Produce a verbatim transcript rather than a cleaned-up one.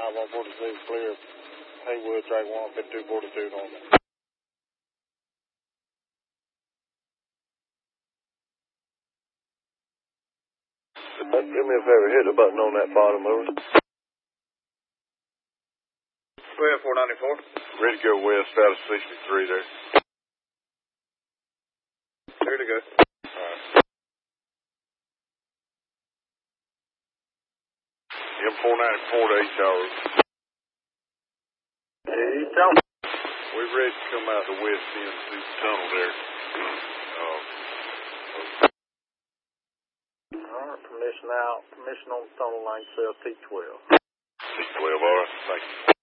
five on forty-six, clear. Haywood, track one, fifty-two forty-two, normal. Uh, do me a favor, hit the button on that bottom of it. Go ahead, four ninety-four. Ready to go west out of sixty-three there. Clear to go. Alright. M four ninety-four to H R. Hey, tell me. We're ready to come out the west end through the tunnel there. Uh, Alright, permission out. Permission on the tunnel line, cell T twelve. T twelve, alright, thank you.